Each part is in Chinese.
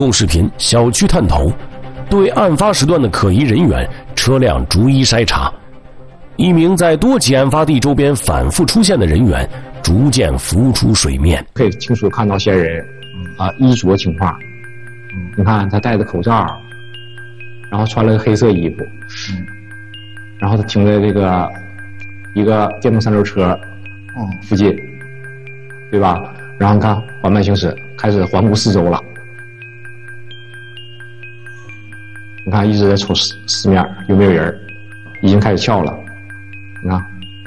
供视频小区探头，对案发时段的可疑人员、车辆逐一筛查。一名在多起案发地周边反复出现的人员逐渐浮出水面， 可以清楚看到嫌疑人衣着情况。你看他戴着口罩，然后穿了个黑色衣服，然后他停在这个一个电动三轮车附近，对吧？然后你看缓慢行驶，开始环顾四周了。你看一直在瞅四面有没有人，已经开始撬了。你看，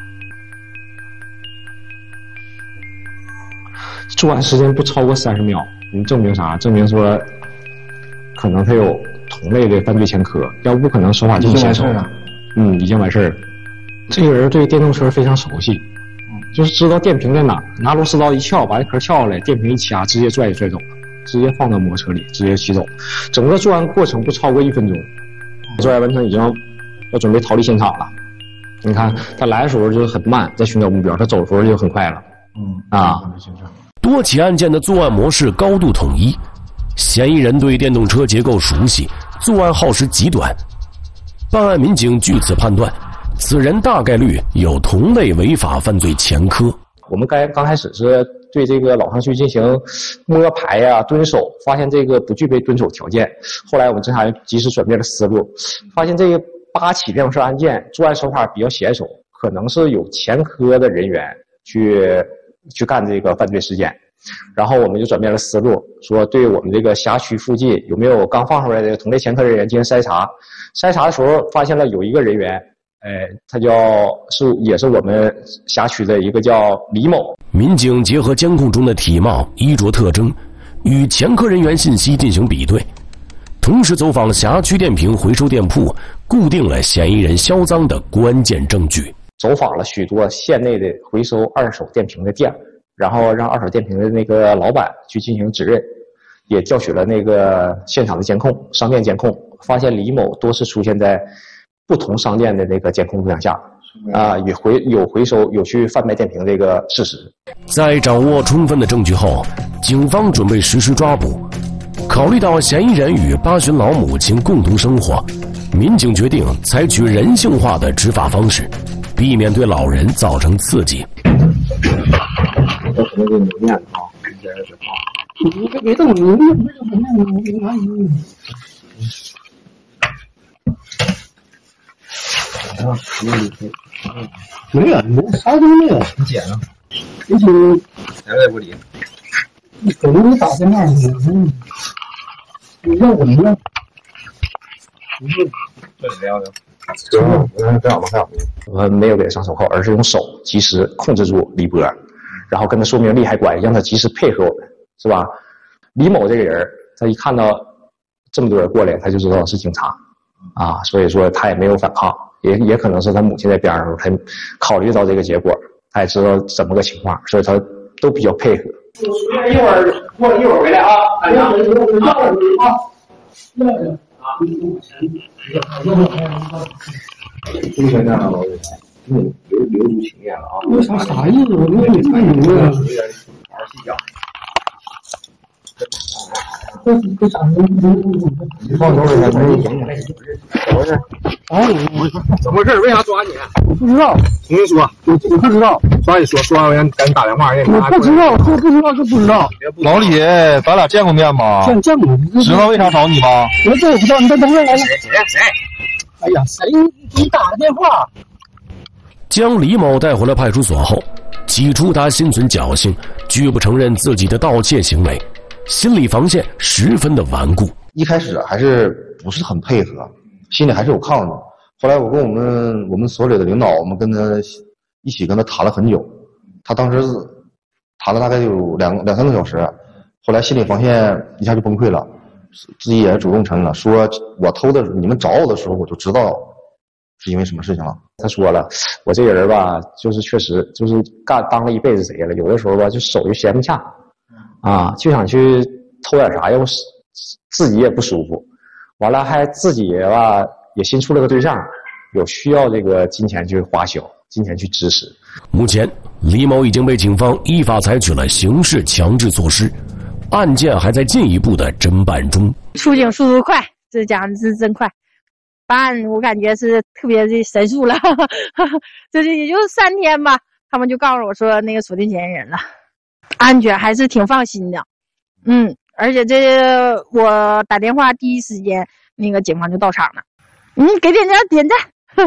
作案时间不超过30秒，你证明啥？证明说可能他有同类的犯罪前科，要不可能手法这么娴熟。已经完事儿。这个人对电动车非常熟悉，就是知道电瓶在哪，拿螺丝刀一撬，把这壳撬下来，电瓶一掐，直接拽就拽走了，直接放到摩托车里，直接骑走。整个作案过程不超过1分钟，作案完成已经要准备逃离现场了。你看他来的时候就很慢，在寻找目标，他走的时候就很快了。 多起案件的作案模式高度统一，嫌疑人对电动车结构熟悉，作案耗时极短。办案民警据此判断，此人大概率有同类违法犯罪前科。 我们刚开始是对这个老上去进行摸排呀、蹲守，发现这个不具备蹲守条件。后来我们侦查员及时转变了思路，发现这个8起电动车案件作案手法比较娴熟，可能是有前科的人员去干这个犯罪事件。然后我们就转变了思路，说对我们这个辖区附近有没有刚放出来的同类前科人员进行筛查。筛查的时候发现了有一个人员，他也是我们辖区的一个叫李某。 民警结合监控中的体貌、衣着特征，与前科人员信息进行比对，同时走访辖区电瓶回收店铺，固定了嫌疑人销赃的关键证据。 走访了许多县内的回收二手电瓶的店，然后让二手电瓶的那个老板去进行指认，也调取了那个现场的监控、商店监控，发现李某多次出现在不同商店的那个监控录像下，有回收、有去贩卖电瓶这个事实。 在掌握充分的证据后，警方准备实施抓捕。考虑到嫌疑人与8旬老母亲共同生活，民警决定采取人性化的执法方式，避免对老人造成刺激。 我可能给你面子啊， 你别动，你没有，没啥都没有。 你姐呢？ 你姐来也不理。 可能你打电话去，你要我呢？ 不是，这里聊聊。 我没有给他上手铐，而是用手及时控制住李波，然后跟他说明利害关系，让他及时配合我们，是吧？李某这个人，他一看到这么多人过来，他就知道是警察所以说他也没有反抗，也可能是他母亲在边上，他考虑到这个结果，他也知道怎么个情况，所以他都比较配合。 一会儿回来啊！ 精神上了，留足情面了啊！ 为啥意思？我没听明白。 好好细讲。 这啥？ 你放手里面，没怎么回事？怎么回事？为啥抓你？ 我不知道。 重新说， 我不知道。 抓紧说完我赶紧打电话。 我不知道，说不知道就不知道。 老李，咱俩见过面吗？ 见过。 知道为啥找你吗？ 我不知道，你再等会儿来了。 谁？ 哎呀，谁给你打个电话？ 将李某带回了派出所后，起初他心存侥幸，拒不承认自己的盗窃行为，心理防线十分的顽固。 一开始还是不是很配合，心里还是有抗拒。后来我跟我们所里的领导，我们跟他一起跟他谈了很久，他当时谈了大概有两三个小时，后来心理防线一下就崩溃了，自己也主动承认了，说我偷的，你们找我的时候我就知道是因为什么事情了。 他说了，我这个人吧，就是确实就是当了一辈子贼了，有的时候吧就手就闲不下，就想去偷点啥，要不自己也不舒服，完了还自己吧也新处了个对象，有需要这个金钱去花销，金钱去支持。 目前李某已经被警方依法采取了刑事强制措施案件还在进一步的侦办中。 出警速度快，这讲的是真快，办案我感觉是特别的神速了，这就也就3天吧，他们就告诉我说那个锁定嫌疑人了，安全还是挺放心的。而且这我打电话第一时间那个警方就到场了。给点赞。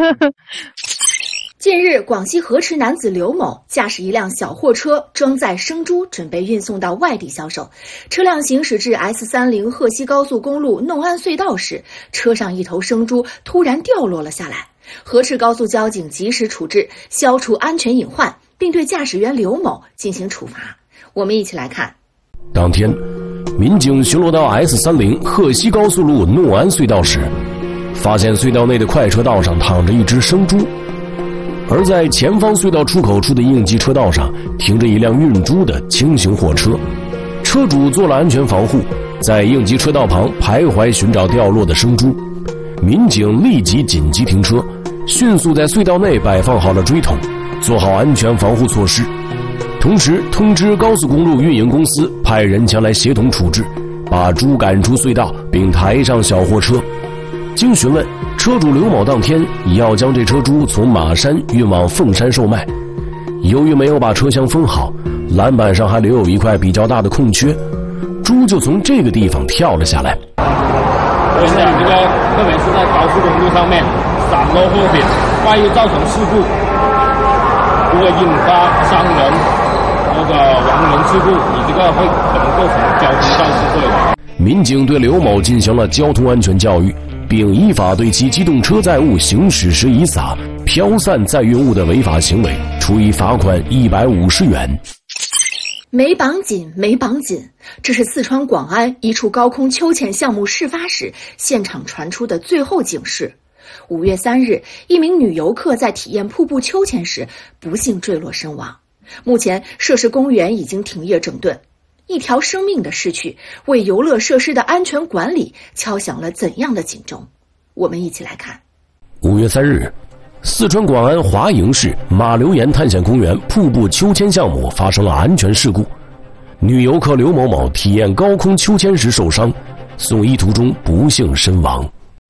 近日，广西河池男子刘某驾驶一辆小货车装载生猪，准备运送到外地销售。车辆行驶至 S30鹤西高速公路弄安隧道时，车上一头生猪突然掉落了下来。河池高速交警及时处置，消除安全隐患，并对驾驶员刘某进行处罚。我们一起来看。 当天，民警巡逻到 S30鹤西高速路弄安隧道时，发现隧道内的快车道上躺着一只生猪，而在前方隧道出口处的应急车道上停着一辆运猪的轻型货车，车主做了安全防护，在应急车道旁徘徊寻找掉落的生猪。民警立即紧急停车，迅速在隧道内摆放好了锥桶，做好安全防护措施，同时通知高速公路运营公司派人前来协同处置，把猪赶出隧道并抬上小货车。经询问，车主刘某当天要将这车猪从马山运往凤山售卖，由于没有把车厢封好，栏板上还留有一块比较大的空缺，猪就从这个地方跳了下来。 所以这个特别是在高速公路上面闪漏货品，万一造成事故，如果引发伤人或者亡人事故，你这个会可能构成交通肇事罪的。 民警对刘某进行了交通安全教育，并依法对其机动车载物行驶时遗撒、飘散载运物的违法行为处以罚款150元。 没绑紧，没绑紧，这是四川广安一处高空秋千项目事发时现场传出的最后警示。5月3日，一名女游客在体验瀑布秋千时不幸坠落身亡。目前，涉事公园已经停业整顿。一条生命的逝去，为游乐设施的安全管理敲响了怎样的警钟？我们一起来看。 5月3日，四川广安华营市马流岩探险公园瀑布秋千项目发生了安全事故，女游客刘某某体验高空秋千时受伤，送医途中不幸身亡。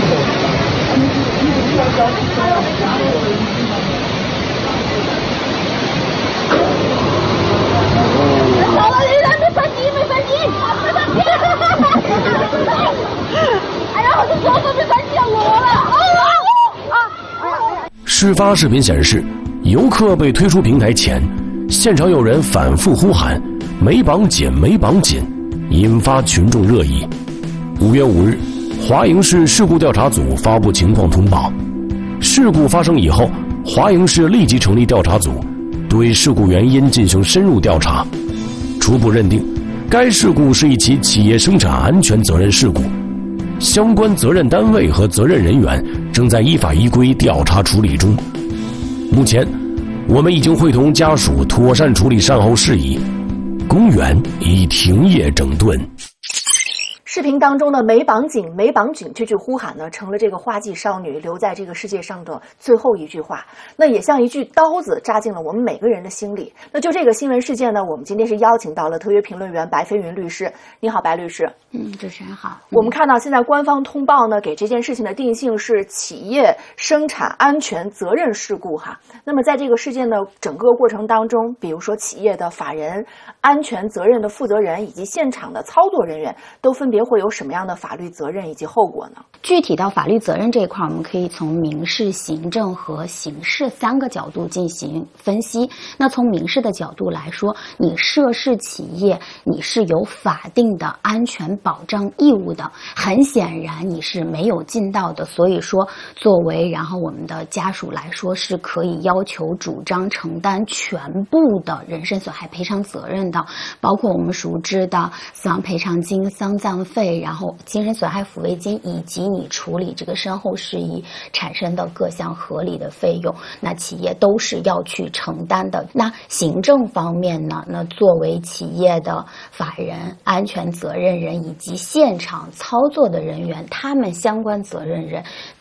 事发视频显示，游客被推出平台前，现场有人反复呼喊“没绑紧，没绑紧”，引发群众热议。5月5日，华营市事故调查组发布情况通报。事故发生以后，华营市立即成立调查组，对事故原因进行深入调查，初步认定该事故是一起企业生产安全责任事故，相关责任单位和责任人员正在依法依规调查处理中。目前，我们已经会同家属妥善处理善后事宜，公园已停业整顿。 视频当中的没绑紧没绑紧这句呼喊呢，成了这个花季少女留在这个世界上的最后一句话，那也像一句刀子扎进了我们每个人的心里。那就这个新闻事件呢，我们今天是邀请到了特约评论员白飞云律师。你好，白律师。 主持人好。 我们看到现在官方通报呢，给这件事情的定性是企业生产安全责任事故哈。那么在这个事件的整个过程当中，比如说企业的法人、安全责任的负责人以及现场的操作人员，都分别会有什么样的法律责任以及后果呢？ 具体到法律责任这一块，我们可以从民事、行政和刑事3个角度进行分析。那从民事的角度来说，你涉事企业你是有法定的安全保障义务的，很显然你是没有尽到的，所以说作为我们的家属来说，是可以要求主张承担全部的人身损害赔偿责任的，包括我们熟知的死亡赔偿金、丧葬费，然后精神损害抚慰金，以及你处理这个身后事宜产生的各项合理的费用，那企业都是要去承担的。那行政方面呢，那作为企业的法人、安全责任人以及现场操作的人员，他们相关责任人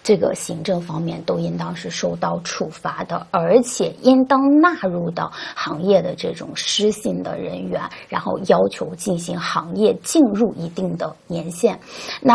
这个行政方面都应当是受到处罚的，而且应当纳入到行业的这种失信的人员，然后要求进行行业进入一定的年限。那